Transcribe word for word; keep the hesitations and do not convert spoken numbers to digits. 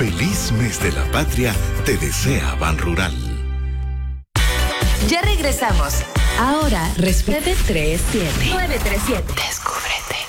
Feliz mes de la patria te desea Ban Rural. Ya regresamos. Ahora, respete tres siete. nueve tres siete. Descúbrete.